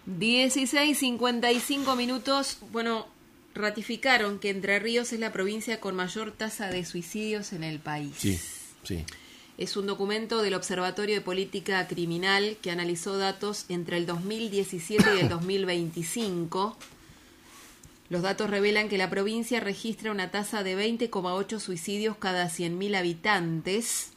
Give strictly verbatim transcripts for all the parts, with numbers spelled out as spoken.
dieciséis cincuenta y cinco minutos. Bueno, ratificaron que Entre Ríos es la provincia con mayor tasa de suicidios en el país. Sí, sí. Es un documento del Observatorio de Política Criminal que analizó datos entre el dos mil diecisiete y el dos mil veinticinco. Los datos revelan que la provincia registra una tasa de veinte coma ocho suicidios cada cien mil habitantes.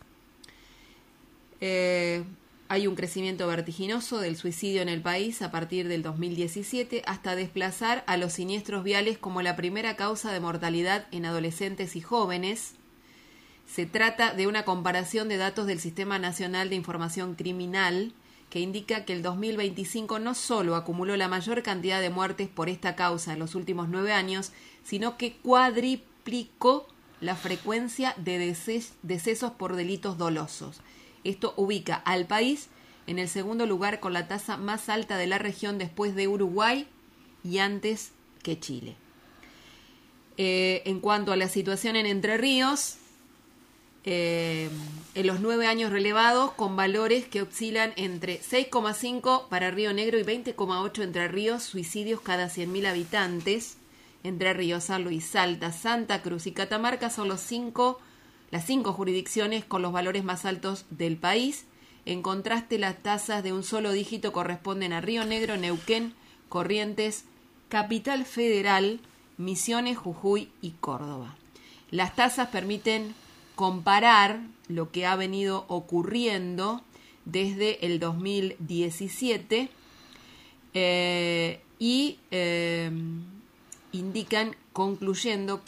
Eh, hay un crecimiento vertiginoso del suicidio en el país a partir del dos mil diecisiete hasta desplazar a los siniestros viales como la primera causa de mortalidad en adolescentes y jóvenes. Se trata de una comparación de datos del Sistema Nacional de Información Criminal que indica que el dos mil veinticinco no solo acumuló la mayor cantidad de muertes por esta causa en los últimos nueve años, sino que cuadriplicó la frecuencia de deces- decesos por delitos dolosos. Esto ubica al país en el segundo lugar con la tasa más alta de la región después de Uruguay y antes que Chile. Eh, en cuanto a la situación en Entre Ríos, eh, en los nueve años relevados, con valores que oscilan entre seis coma cinco para Río Negro y veinte coma ocho Entre Ríos, suicidios cada cien mil habitantes. Entre Ríos, San Luis, Salta, Santa Cruz y Catamarca son los cinco las cinco jurisdicciones con los valores más altos del país. En contraste, las tasas de un solo dígito corresponden a Río Negro, Neuquén, Corrientes, Capital Federal, Misiones, Jujuy y Córdoba. Las tasas permiten comparar lo que ha venido ocurriendo desde el dos mil diecisiete eh, y eh, indican, concluyendo